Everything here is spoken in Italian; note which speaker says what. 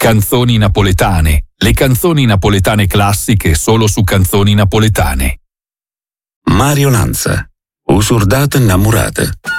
Speaker 1: Canzoni napoletane. Le canzoni napoletane classiche solo su Canzoni Napoletane.
Speaker 2: Mario Lanza, Usurdat Namurate.